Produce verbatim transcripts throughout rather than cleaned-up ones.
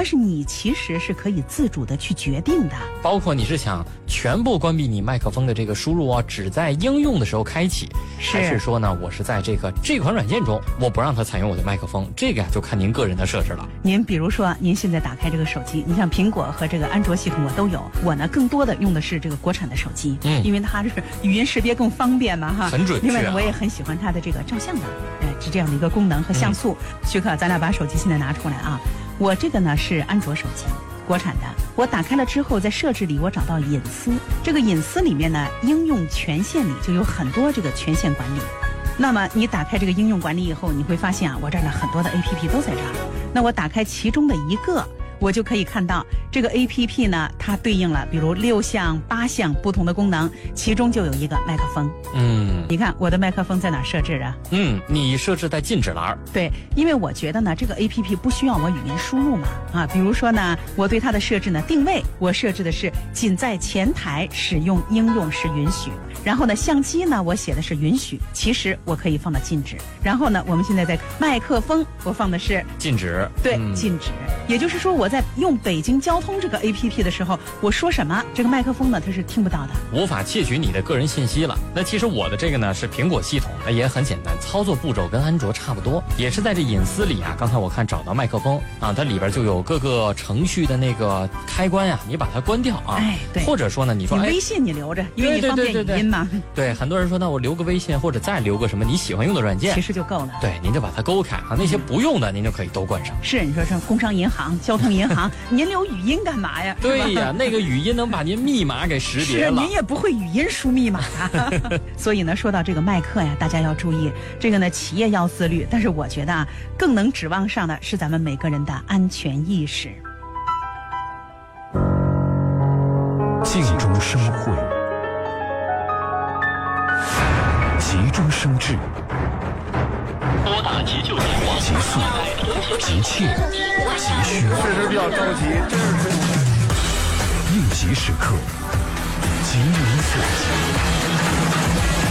但是你其实是可以自主的去决定的。 包括你是想全部关闭你麦克风的这个输入啊，只在应用的时候开启， 是还是说呢，我是在这个这款软件中，我不让它采用我的麦克风，这个呀就看您个人的设置了。 您比如说，您现在打开这个手机，你像苹果和这个安卓系统我都有，我呢更多的用的是这个国产的手机，嗯，因为它是语音识别更方便嘛，哈， 很准确、啊。 另外呢，我也很喜欢它的这个照相的，呃，是这样的一个功能和像素。嗯、徐克，咱俩把手机现在拿出来啊，我这个呢是安卓手机，国产的。我打开了之后，在设置里我找到隐私，这个隐私里面呢，应用权限里就有很多这个权限管理。那么你打开这个应用管理以后，你会发现啊，我这儿的很多的 A P P 都在这儿。那我打开其中的一个，我就可以看到这个 A P P 呢，它对应了比如六项、八项不同的功能，其中就有一个麦克风。嗯，你看我的麦克风在哪儿设置啊？ 嗯，你设置在禁止栏。 对，因为我觉得呢，这个 A P P 不需要我语音输入嘛。啊，比如说呢，我对它的设置呢，定位我设置的是仅在前台使用应用时允许。然后呢，相机呢，我写的是允许，其实我可以放到禁止。然后呢，我们现在在麦克风，我放的是禁止。 对， 嗯、 禁止。也就是说，我在用北京交通这个 A P P 的时候，我说什么，这个麦克风呢，它是听不到的， 无法窃取你的个人信息了。那其实我的这个呢是苹果系统，那也很简单，操作步骤跟安卓差不多，也是在这隐私里啊。刚才我看找到麦克风啊，它里边就有各个程序的那个开关呀、啊，你把它关掉啊。 哎，对。 或者说呢，你说你微信你留着，因为你方便语音嘛。 对, 对, 对, 对, 对，很多人说，那我留个微信或者再留个什么你喜欢用的软件， 其实就够了。 对，您就把它勾开啊，那些不用的您就可以都关上。 是，你说这工商银行、交通银行，您留语音干嘛呀？ 对呀，那个语音能把您密码给识别了。 是，您也不会语音输密码的。所以呢，说到这个麦克呀，大家要注意，这个呢，企业要自律，但是我觉得啊，更能指望上的是咱们每个人的安全意识。 静中生慧，急中生智， 拨打急救电话， 急速、急切、急需， 确实比较着急，真是应急时刻，急民所急。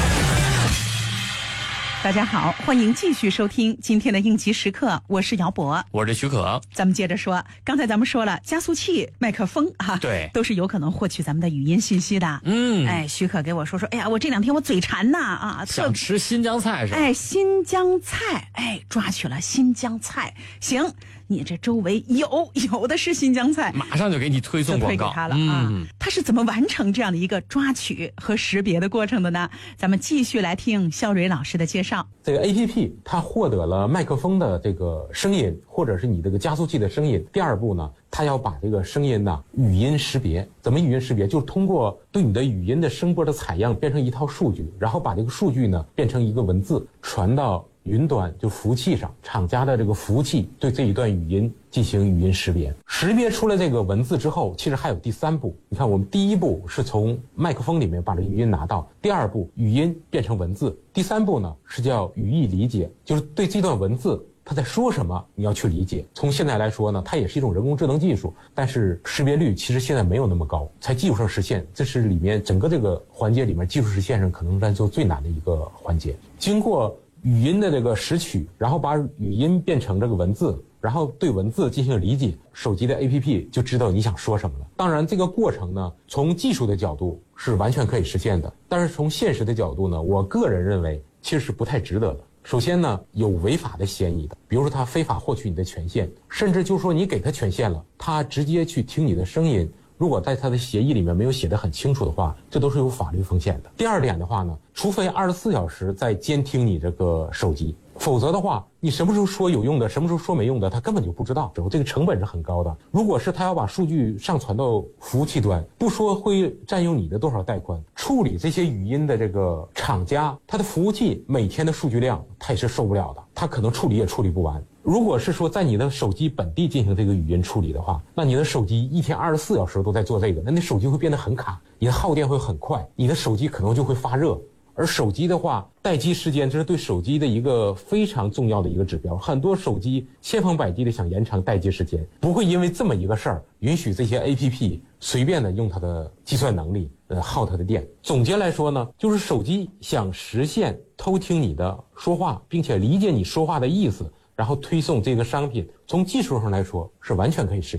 大家好，欢迎继续收听今天的应急时刻，我是姚博， 我是徐可。 咱们接着说，刚才咱们说了加速器、麦克风啊， 对， 都是有可能获取咱们的语音信息的。嗯，哎，徐可给我说说，哎呀，我这两天我嘴馋呐啊， 想吃新疆菜是吧？ 哎，新疆菜，哎，抓取了新疆菜，行，你这周围有有的是新疆菜， 马上就给你推送广告， 就推给他了啊。嗯，他是怎么完成这样的一个抓取和识别的过程的呢？咱们继续来听肖蕊老师的介绍。 这个 A P P 它获得了麦克风的这个声音，或者是你这个加速器的声音。第二步呢，它要把这个声音呢语音识别。怎么语音识别？就是通过对你的语音的声波的采样变成一套数据，然后把这个数据呢变成一个文字传到云端，就服务器上，厂家的这个服务器对这一段语音进行语音识别。识别出了这个文字之后，其实还有第三步。你看，我们第一步是从麦克风里面把这个语音拿到，第二步语音变成文字，第三步呢是叫语义理解，就是对这段文字他在说什么你要去理解。从现在来说呢，它也是一种人工智能技术，但是识别率其实现在没有那么高，才技术上实现，这是里面整个这个环节里面技术实现上可能来说最难的一个环节。经过语音的这个识取，然后把语音变成这个文字，然后对文字进行理解，手机的 A P P 就知道你想说什么了。当然这个过程呢，从技术的角度是完全可以实现的，但是从现实的角度呢，我个人认为其实是不太值得的。首先呢，有违法的嫌疑的，比如说他非法获取你的权限，甚至就是说你给他权限了，他直接去听你的声音，如果在他的协议里面没有写得很清楚的话，这都是有法律风险的。第二点的话呢，除非二十四小时在监听你这个手机，否则的话，你什么时候说有用的，什么时候说没用的，他根本就不知道，这个成本是很高的。如果是他要把数据上传到服务器端，不说会占用你的多少带宽，处理这些语音的这个厂家，他的服务器每天的数据量他也是受不了的，他可能处理也处理不完。如果是说在你的手机本地进行这个语音处理的话，那你的手机一天二十四小时都在做这个，那你手机会变得很卡，你的耗电会很快，你的手机可能就会发热。而手机的话，待机时间这是对手机的一个非常重要的一个指标，很多手机千方百计的想延长待机时间，不会因为这么一个事儿允许这些 A P P 随便的用它的计算能力呃耗它的电。总结来说呢，就是手机想实现偷听你的说话，并且理解你说话的意思，然后推送这个商品，从技术上来说是完全可以实现。